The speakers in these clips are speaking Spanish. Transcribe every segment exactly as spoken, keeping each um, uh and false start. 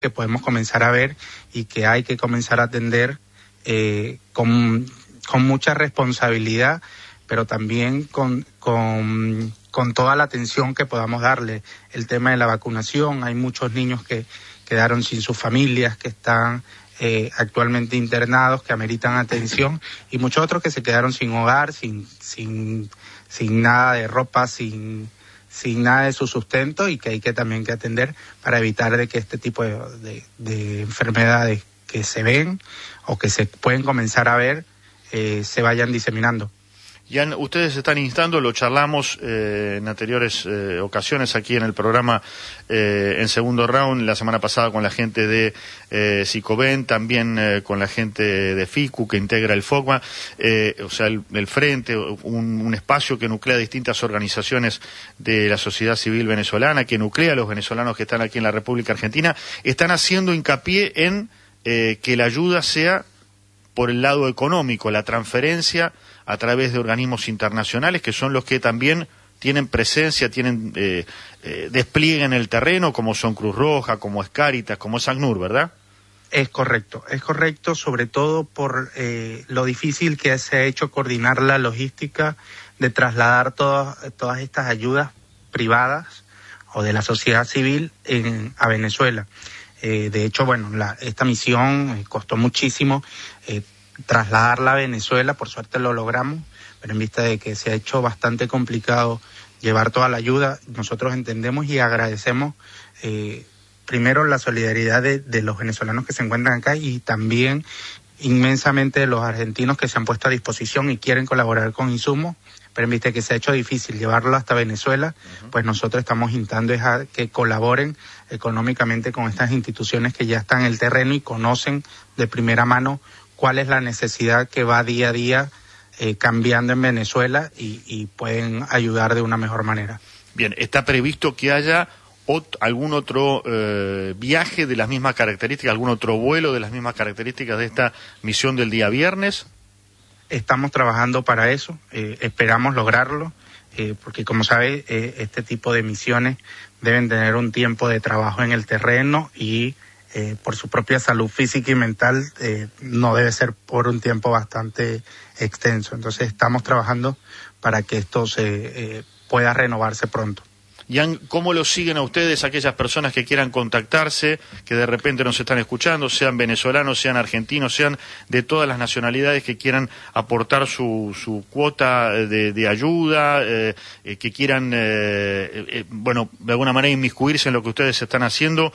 que podemos comenzar a ver y que hay que comenzar a atender eh, con, con mucha responsabilidad, pero también con, con, con toda la atención que podamos darle. El tema de la vacunación, hay muchos niños que quedaron sin sus familias, que están eh, actualmente internados, que ameritan atención, y muchos otros que se quedaron sin hogar, sin, sin, sin nada de ropa, sin, sin nada de su sustento, y que hay que también que atender para evitar de que este tipo de, de, de enfermedades que se ven o que se pueden comenzar a ver eh, se vayan diseminando. Ya ustedes están instando, lo charlamos eh, en anteriores eh, ocasiones aquí en el programa eh, en segundo round, la semana pasada con la gente de eh, Sicoben, también eh, con la gente de FICU que integra el FOCMA, eh, o sea, el, el Frente, un, un espacio que nuclea distintas organizaciones de la sociedad civil venezolana, que nuclea a los venezolanos que están aquí en la República Argentina. Están haciendo hincapié en eh, que la ayuda sea por el lado económico, la transferencia a través de organismos internacionales que son los que también tienen presencia, tienen eh, eh, despliegue en el terreno, como son Cruz Roja, como es Cáritas, como es ACNUR, ¿verdad? Es correcto, es correcto, sobre todo por eh, lo difícil que se ha hecho coordinar la logística de trasladar todas, todas estas ayudas privadas o de la sociedad civil en, a Venezuela. Eh, de hecho, bueno, la, esta misión eh, costó muchísimo eh, trasladarla a Venezuela, por suerte lo logramos, pero en vista de que se ha hecho bastante complicado llevar toda la ayuda, nosotros entendemos y agradecemos eh, primero la solidaridad de, de los venezolanos que se encuentran acá y también inmensamente de los argentinos que se han puesto a disposición y quieren colaborar con insumos, pero en vista de que se ha hecho difícil llevarlo hasta Venezuela, uh-huh. pues nosotros estamos instando a que colaboren económicamente con estas instituciones que ya están en el terreno y conocen de primera mano cuál es la necesidad que va día a día eh, cambiando en Venezuela y, y pueden ayudar de una mejor manera. Bien, ¿está previsto que haya ot- algún otro eh, viaje de las mismas características, algún otro vuelo de las mismas características de esta misión del día viernes? Estamos trabajando para eso, eh, esperamos lograrlo, eh, porque como sabe, eh, este tipo de misiones deben tener un tiempo de trabajo en el terreno y eh, por su propia salud física y mental eh, no debe ser por un tiempo bastante extenso. Entonces estamos trabajando para que esto se eh, pueda renovarse pronto. Jan, ¿cómo lo siguen a ustedes aquellas personas que quieran contactarse, que de repente nos están escuchando, sean venezolanos, sean argentinos, sean de todas las nacionalidades que quieran aportar su, su cuota de, de ayuda, eh, eh, que quieran, eh, eh, bueno, de alguna manera inmiscuirse en lo que ustedes están haciendo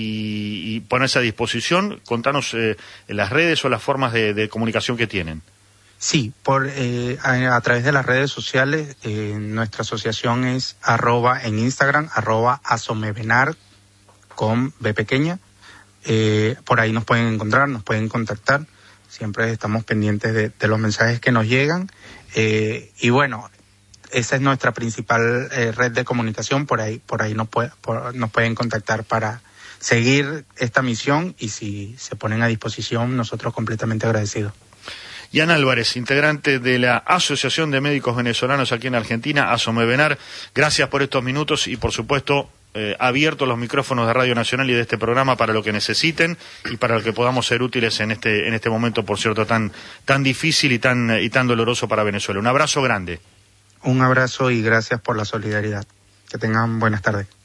y, y ponerse a disposición? Contanos eh, las redes o las formas de, de comunicación que tienen. Sí, por eh, a, a través de las redes sociales, eh, nuestra asociación es arroba en Instagram, arroba asomebenar con B pequeña. Eh, por ahí nos pueden encontrar, nos pueden contactar. Siempre estamos pendientes de, de los mensajes que nos llegan. Eh, y bueno, esa es nuestra principal eh, red de comunicación. Por ahí, por ahí nos, puede, por, nos pueden contactar para seguir esta misión y si se ponen a disposición, nosotros completamente agradecidos. Jan Álvarez, integrante de la Asociación de Médicos Venezolanos aquí en Argentina, Asomebenar, gracias por estos minutos y por supuesto eh, abiertos los micrófonos de Radio Nacional y de este programa para lo que necesiten y para lo que podamos ser útiles en este en este momento, por cierto, tan tan difícil y tan y tan doloroso para Venezuela. Un abrazo grande. Un abrazo y gracias por la solidaridad. Que tengan buenas tardes.